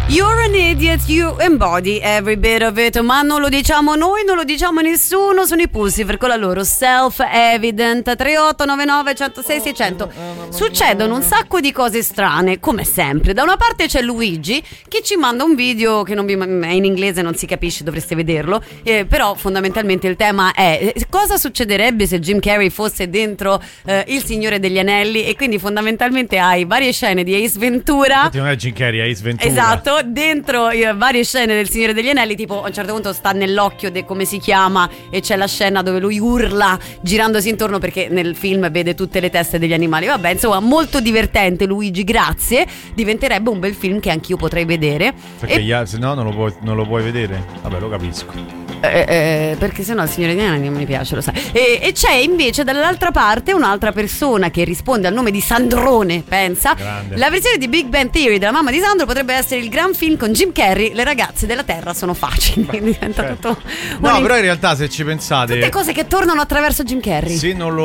You're an idiot, you embody every bit of it. Ma non lo diciamo noi, non lo diciamo nessuno. Sono i Pussycat con la loro Self-Evident. 3899 106 600. Succedono un sacco di cose strane, come sempre. Da una parte c'è Luigi che ci manda un video che non è in inglese, non si capisce, dovreste vederlo, però fondamentalmente il tema è cosa succederebbe se Jim Carrey fosse dentro Il Signore degli Anelli, e quindi fondamentalmente hai varie scene di Ace Ventura. Infatti non è Jim Carrey, è Ace Ventura. Esatto, dentro varie scene del Signore degli Anelli, tipo a un certo punto sta nell'occhio come si chiama, e c'è la scena dove lui urla girandosi intorno perché nel film vede tutte le teste degli animali. Vabbè, insomma, molto divertente. Luigi, grazie. Diventerebbe un bel film che anch'io potrei vedere. Perché se no non lo puoi vedere. Vabbè, lo capisco. Perché sennò il Signore degli Anelli non mi piace, lo sai. E c'è invece dall'altra parte un'altra persona che risponde al nome di Sandrone, pensa. Grande. La versione di Big Bang Theory della mamma di Sandro potrebbe essere il gran film con Jim Carrey. Le ragazze della Terra sono facili. Diventa tutto no, però in realtà se ci pensate, tutte cose che tornano attraverso Jim Carrey. Se non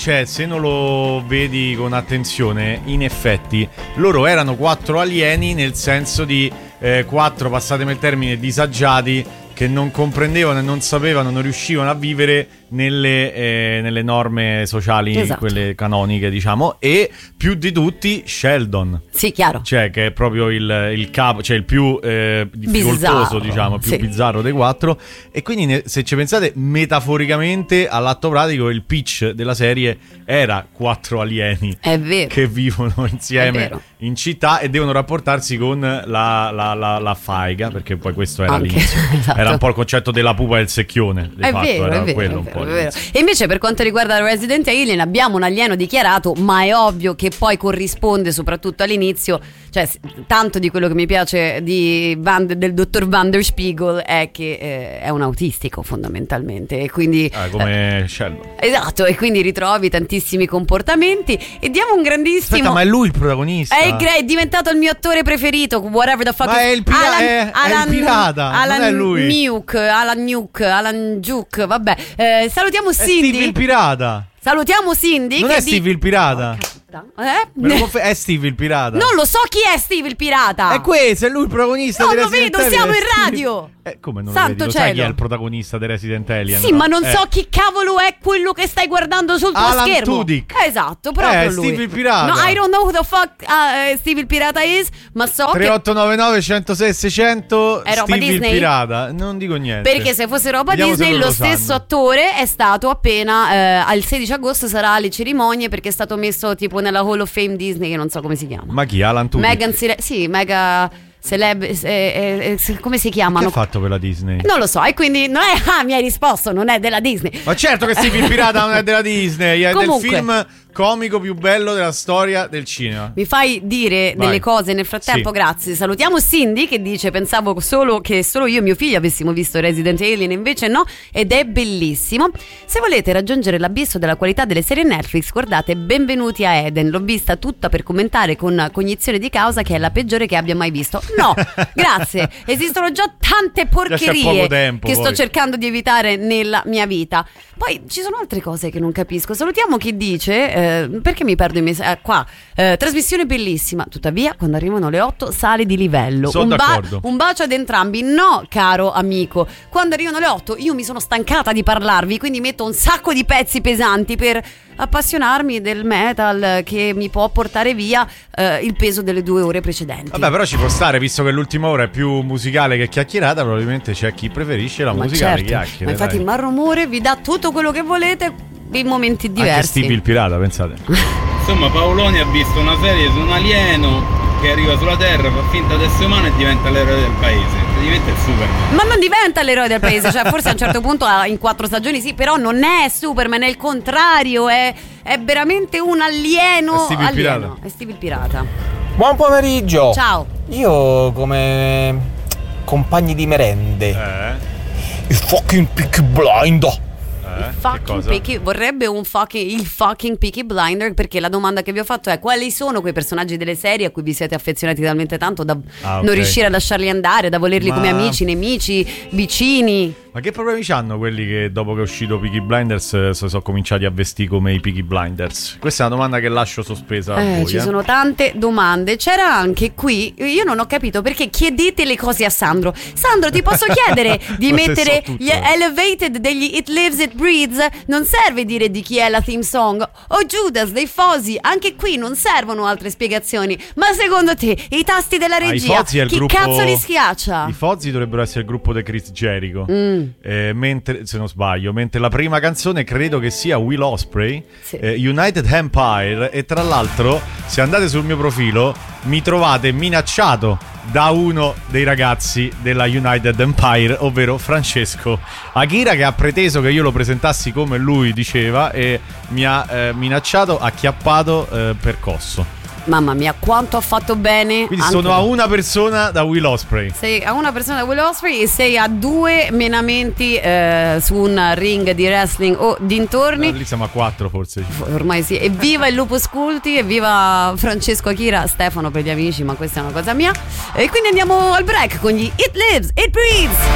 lo vedi con attenzione, in effetti loro erano 4 alieni, nel senso di 4, passatemi il termine, disagiati, che non comprendevano e non sapevano, non riuscivano a vivere nelle norme sociali, esatto, quelle canoniche, diciamo. E più di tutti Sheldon. Sì, chiaro. Cioè, che è proprio il capo, cioè il più difficoltoso, diciamo, più bizzarro dei 4. E quindi se ci pensate, metaforicamente, all'atto pratico, il pitch della serie era 4 alieni, è vero, che vivono insieme in città e devono rapportarsi con la faiga, perché poi questo era l'inizio. Esatto. Era un po' il concetto della pupa e il secchione, di fatto, era quello un po'. E invece per quanto riguarda Resident Alien abbiamo un alieno dichiarato, ma è ovvio che poi corrisponde soprattutto all'inizio. Cioè, tanto di quello che mi piace del dottor Van der Spiegel è che è un autistico fondamentalmente, e quindi come Sheldon. Esatto, e quindi ritrovi tantissimi comportamenti. E diamo un grandissimo. Aspetta, ma è lui il protagonista? È diventato il mio attore preferito, whatever the fuck. Ma è il pirata, è il pirata, Alan, non è lui. Alan Nuke, vabbè. Salutiamo Cindy. È Steve il pirata. Salutiamo Cindy. Non che è Steve il pirata. È Steve il pirata. Non lo so chi è Steve il pirata. È questo, è lui il protagonista. Non lo vedo, siamo in radio. Come non Santo lo vedi? Lo cielo. sai chi è il protagonista di Resident Alien? Sì, ma non so chi cavolo è quello che stai guardando sul tuo Alan schermo. Tudyk. Esatto, proprio lui. Steve il pirata. No, I don't know who the fuck Steve il pirata is, ma so 3899 106 600 è roba Steve Disney? il pirata. Non dico niente. Perché se fosse roba Vediamo Disney, lo stesso sanno. attore è stato appena al 16 agosto sarà alle cerimonie, perché è stato messo tipo nella Hall of Fame Disney, che non so come si chiama. Ma chi? Alan Tudyk? Mega come si chiamano? Che ha fatto per la Disney? Non lo so, e quindi non è mi hai risposto, non è della Disney. Ma certo che Steve il pirata non è della Disney, è Comunque, del film comico più bello della storia del cinema. Mi fai dire delle cose nel frattempo? Sì. Grazie. Salutiamo Cindy che dice: pensavo che solo io e mio figlio avessimo visto Resident Alien, invece no, ed è bellissimo. Se volete raggiungere l'abisso della qualità delle serie Netflix, guardate Benvenuti a Eden. L'ho vista tutta per commentare con cognizione di causa che è la peggiore che abbia mai visto. No, grazie. Esistono già tante porcherie che sto cercando di evitare nella mia vita. Poi ci sono altre cose che non capisco. Salutiamo chi dice perché mi perdo i messaggi qua. Trasmissione bellissima, tuttavia quando arrivano le 8 sale di livello. Sono d'accordo. Un bacio ad entrambi. No, caro amico, quando arrivano le 8 io mi sono stancata di parlarvi, quindi metto un sacco di pezzi pesanti per appassionarmi del metal, che mi può portare via il peso delle 2 ore precedenti. Vabbè, però ci può stare, visto che l'ultima ora è più musicale che chiacchierata, probabilmente c'è chi preferisce la musicale chiacchiere. Ma infatti il Marrumore vi dà tutto quello che volete in momenti diversi. Anche Steve il pirata, pensate. Insomma, Paoloni ha visto una serie su un alieno che arriva sulla Terra, fa finta di essere umano e diventa l'eroe del paese. Diventa il Superman. Ma non diventa l'eroe del paese, cioè forse a un certo punto in 4 stagioni sì, però non è Superman, è il contrario, è veramente un alieno. È Steve il pirata. È Steve il pirata. Buon pomeriggio. Ciao. Io come compagni di merende il fucking Peaky Blinder. Vorrebbe il fucking Peaky Blinder, perché la domanda che vi ho fatto è: quali sono quei personaggi delle serie a cui vi siete affezionati talmente tanto da non riuscire a lasciarli andare, da volerli come amici, nemici, vicini? Ma che problemi c'hanno quelli che dopo che è uscito Peaky Blinders si sono cominciati a vestire come i Peaky Blinders? Questa è una domanda che lascio sospesa a voi. Ci sono tante domande. C'era anche qui, io non ho capito perché chiedete le cose a Sandro. Sandro, ti posso chiedere di mettere gli elevated degli It Lives, It Breathes? Non serve dire di chi è la theme song. O Judas dei Fozzy, anche qui non servono altre spiegazioni. Ma secondo te i tasti della regia chi gruppo, cazzo li schiaccia? I Fozzy dovrebbero essere il gruppo di Chris Jericho, mentre, se non sbaglio, mentre la prima canzone credo che sia Will Ospreay, sì. United Empire. E tra l'altro, se andate sul mio profilo mi trovate minacciato da uno dei ragazzi della United Empire, ovvero Francesco Akira, che ha preteso che io lo presentassi come lui diceva e mi ha minacciato, acchiappato, percosso. Mamma mia, quanto ha fatto bene. Quindi sono a una persona da Will Ospreay. Sei a una persona da Will Ospreay e sei a 2 menamenti su un ring di wrestling o dintorni. Lì siamo a 4 forse. Ormai sì. Evviva il Lupus Culti, evviva Francesco Akira, Stefano per gli amici, ma questa è una cosa mia. E quindi andiamo al break con gli It Lives, It Breathes.